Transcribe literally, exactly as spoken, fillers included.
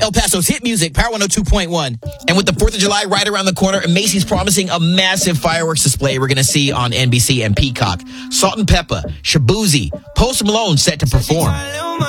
El Paso's hit music, Power one oh two point one. And with the fourth of July right around the corner, Macy's promising a massive fireworks display we're going to see on N B C and Peacock. Salt and Pepper, Shabuzi, Post Malone set to perform.